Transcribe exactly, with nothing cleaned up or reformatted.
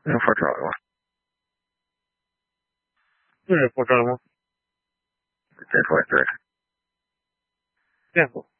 那火车了吗？ 这是火车了吗？ 再说一次。 见过。